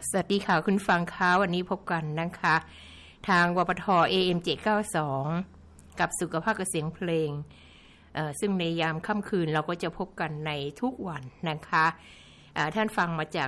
สวัสดีค่ะคุณฟังคะวันนี้พบกันนะคะทางวปท AM 792กับสุขภาพกับเสียงเพลงซึ่งในยามค่ำคืนเราก็จะพบกันในทุกวันนะคะท่านฟังมาจาก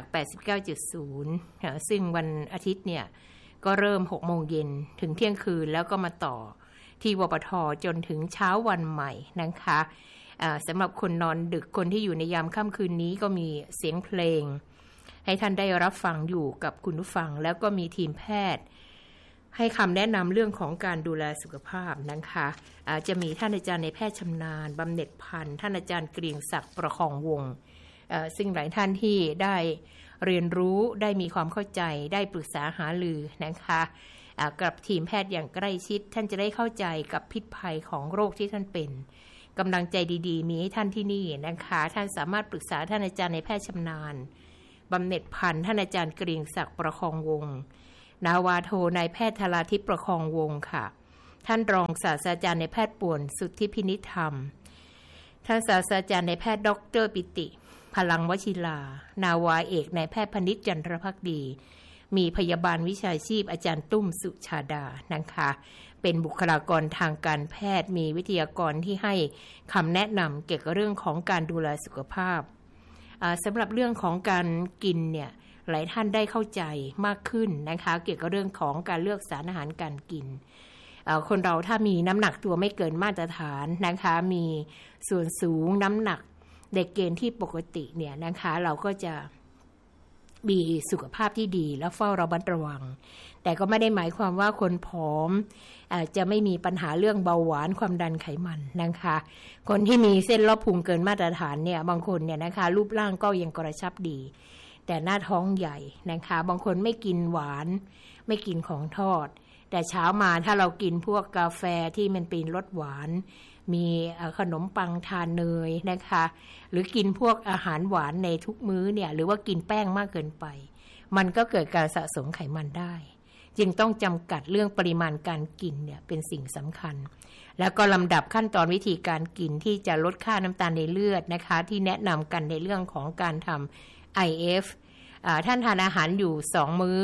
89.0 ซึ่งวันอาทิตย์เนี่ยก็เริ่ม 6 โมงเย็นถึงเที่ยงคืนแล้วก็มาต่อที่วปทจนถึงเช้าวันใหม่นะคะสำหรับคนนอนดึกคนที่อยู่ในยามค่ำคืนนี้ก็มีเสียงเพลงให้ท่านได้รับฟังอยู่กับคุณผู้ฟังแล้วก็มีทีมแพทย์ให้คำแนะนำเรื่องของการดูแลสุขภาพนะคะจะมีท่านอาจารย์ในแพทย์ชำนาญบำเหน็จพันธ์ท่านอาจารย์เกรียงศักดิ์ประคองวงศ์ซึ่งหลายท่านที่ได้เรียนรู้ได้มีความเข้าใจได้ปรึกษาหารือนะคะกับทีมแพทย์อย่างใกล้ชิดท่านจะได้เข้าใจกับพิษภัยของโรคที่ท่านเป็นกำลังใจดีๆมีให้ท่านที่นี่นะคะท่านสามารถปรึกษาท่านอาจารย์ในแพทย์ชำนาญบำเหน็จพันธ์ท่านอาจารย์เกรียงศักดิ์ประคองวงศ์นาวาโทนายแพทย์ธราทิพย์ประคองวงศ์ค่ะท่านรองศาสตราจารย์ในแพทย์ป่วนสุทธิพินิธรรมท่านศาสตราจารย์ในแพทย์ดร.ปิติพลังวชิรานาวาเอกนายแพทย์พนิษฐ์จันทรภักดีมีพยาบาลวิชาชีพอาจารย์ตุ้มสุชาดานะคะเป็นบุคลากรทางการแพทย์มีวิทยากรที่ให้คำแนะนำเกี่ยวกับเรื่องของการดูแลสุขภาพสำหรับเรื่องของการกินเนี่ยหลายท่านได้เข้าใจมากขึ้นนะคะเกี่ยวกับเรื่องของการเลือกสารอาหารการกินคนเราถ้ามีน้ำหนักตัวไม่เกินมาตรฐานนะคะมีส่วนสูงน้ำหนักในเกณฑ์ที่ปกติเนี่ยนะคะเราก็จะมีสุขภาพที่ดีและเฝ้าระมัดระวังแต่ก็ไม่ได้หมายความว่าคนผอมจะไม่มีปัญหาเรื่องเบาหวานความดันไขมันนะคะคนที่มีเส้นรอบพุงเกินมาตรฐานเนี่ยบางคนเนี่ยนะคะรูปร่างก็ยังกระชับดีแต่หน้าท้องใหญ่นะคะบางคนไม่กินหวานไม่กินของทอดแต่เช้ามาถ้าเรากินพวกกาแฟที่มันเป็นรสหวานมีขนมปังทานเนยนะคะหรือกินพวกอาหารหวานในทุกมื้อเนี่ยหรือว่ากินแป้งมากเกินไปมันก็เกิดการสะสมไขมันได้จึงต้องจำกัดเรื่องปริมาณการกินเนี่ยเป็นสิ่งสำคัญแล้วก็ลำดับขั้นตอนวิธีการกินที่จะลดค่าน้ำตาลในเลือดนะคะที่แนะนำกันในเรื่องของการทำ IF ท่านทานอาหารอยู่2มื้อ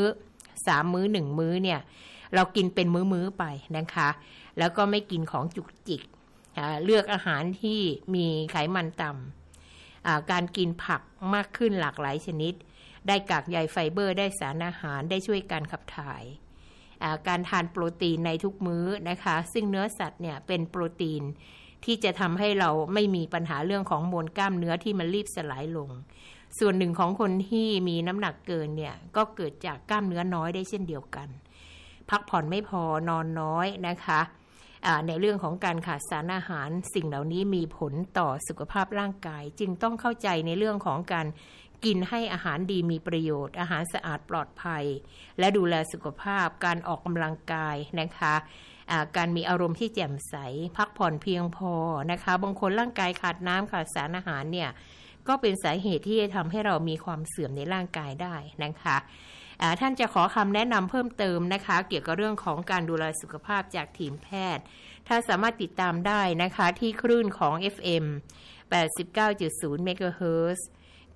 3มื้อ1มื้อเนี่ยเรากินเป็นมื้อๆไปนะคะแล้วก็ไม่กินของจุกจิกเลือกอาหารที่มีไขมันต่ำการกินผักมากขึ้นหลากหลายชนิดได้กากใยไฟเบอร์ได้สารอาหารได้ช่วยการขับถ่ายการทานโปรตีนในทุกมื้อนะคะซึ่งเนื้อสัตว์เนี่ยเป็นโปรตีนที่จะทำให้เราไม่มีปัญหาเรื่องของมวลกล้ามเนื้อที่มันรีบสลายลงส่วนหนึ่งของคนที่มีน้ำหนักเกินเนี่ยก็เกิดจากกล้ามเนื้อน้อยได้เช่นเดียวกันพักผ่อนไม่พอนอนน้อยนะคะในเรื่องของการขาดสารอาหารสิ่งเหล่านี้มีผลต่อสุขภาพร่างกายจึงต้องเข้าใจในเรื่องของการกินให้อาหารดีมีประโยชน์อาหารสะอาดปลอดภัยและดูแลสุขภาพการออกกำลังกายนะคะการมีอารมณ์ที่แจ่มใสพักผ่อนเพียงพอนะคะบางคนร่างกายขาดน้ำขาดสารอาหารเนี่ยก็เป็นสาเหตุที่จะทำให้เรามีความเสื่อมในร่างกายได้นะคะท่านจะขอคำแนะนำเพิ่มเติมนะคะเกี่ยวกับเรื่องของการดูแลสุขภาพจากทีมแพทย์ท่านสามารถติดตามได้นะคะที่คลื่นของ FM 89.0 เมกะเฮิรตซ์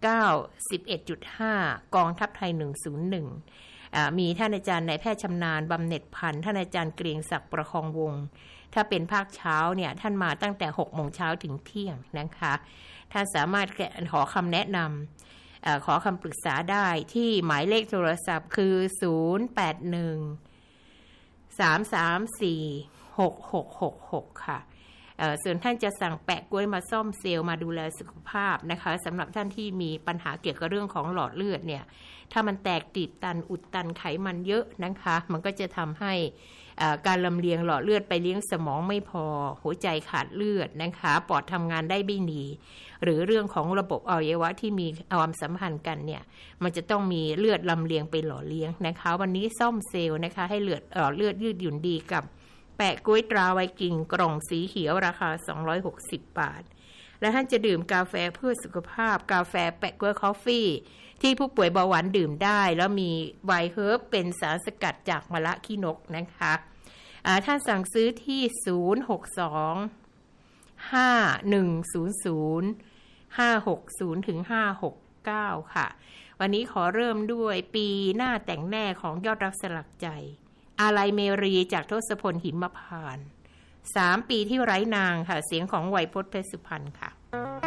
91.5 กองทัพไทย 101มีท่านอาจารย์นายแพทย์ชำนาญบำเหน็จพันธ์ท่านอาจารย์เกรียงศักดิ์ประคองวงศ์ถ้าเป็นภาคเช้าเนี่ยท่านมาตั้งแต่ 6 โมงเช้าถึงเที่ยงนะคะท่านสามารถขอคำแนะนำขอคำปรึกษาได้ที่หมายเลขโทรศัพท์คือ081-334-6666ค่ะส่วนท่านจะสั่งแปะกล้วยมาซ่อมเซลล์มาดูแลสุขภาพนะคะสำหรับท่านที่มีปัญหาเกี่ยวกับเรื่องของหลอดเลือดเนี่ยถ้ามันแตกตีบตันอุดตันไขมันเยอะนะคะมันก็จะทำให้การลำเลียงหลอดเลือดไปเลี้ยงสมองไม่พอหัวใจขาดเลือดนะคะปอดทำงานได้ไม่ดีหรือเรื่องของระบบอวัยวะที่มีความสัมพันธ์กันเนี่ยมันจะต้องมีเลือดลำเลียงไปหล่อเลี้ยงนะคะวันนี้ซ่อมเซลล์นะคะให้เลือดยืดหยุ่นดีกับแปะกล้วยตราไวกิ้งกล่องสีเขียวราคา260 บาทและท่านจะดื่มกาแฟเพื่อสุขภาพกาแฟแปะกล้วยคอฟฟี่ที่ผู้ป่วยเบาหวานดื่มได้แล้วมีไวน์เฮิร์บเป็นสารสกัดจากมะระขี้นกนะคะท่านสั่งซื้อที่062 5100 560ถึง569ค่ะวันนี้ขอเริ่มด้วยปีหน้าแต่งแน่ของยอดรักสลักใจอาลัยเมรีจากทศพลหิมพานต์3 ปีที่ไร้นางค่ะเสียงของไวยพจน์เพชรสุพรรณค่ะ